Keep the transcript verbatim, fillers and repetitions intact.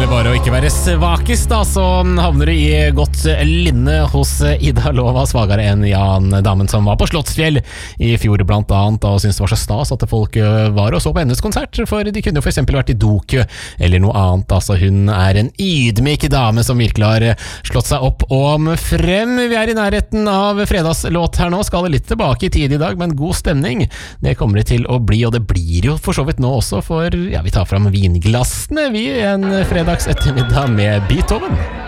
gjelder bare å ikke være svakest da, så havner du i godt linne hos Ida Lova, svagere enn Jan, damen som var på Slottsfjell i fjor blant annet, og syntes det var så stas at folk var og så på hennes konsert, for de kunne jo for eksempel vært i Dokø eller noe annet. Altså, hun er en ydmyk dame som virkelig har slått seg opp om frem. Vi er i nærheten av fredagslåt her nå, skal litt tilbake i tid i dag, men god stemning, det kommer det til å bli, og det blir jo for så vidt nå også, for ja, vi tar fram vinglassene vi en fredags ettermiddag med Beethoven.